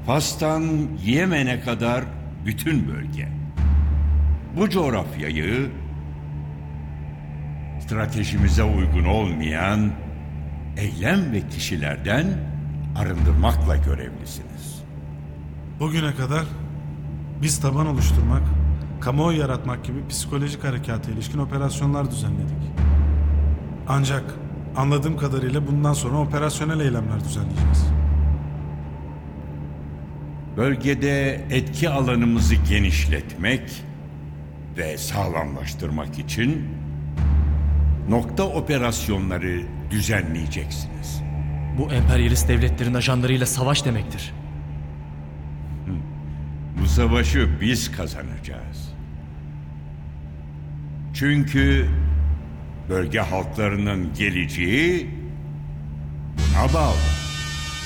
Fas'tan Yemen'e kadar bütün bölge. Bu coğrafyayı stratejimize uygun olmayan eylem ve kişilerden arındırmakla görevlisiniz. Bugüne kadar biz taban oluşturmak, kamuoyu yaratmak gibi psikolojik harekata ilişkin operasyonlar düzenledik. Ancak anladığım kadarıyla bundan sonra operasyonel eylemler düzenleyeceğiz. Bölgede etki alanımızı genişletmek ve sağlamlaştırmak için nokta operasyonları düzenleyeceksiniz. Bu emperyalist devletlerin ajanlarıyla savaş demektir. Bu savaşı biz kazanacağız. Çünkü bölge halklarının geleceği buna bağlı.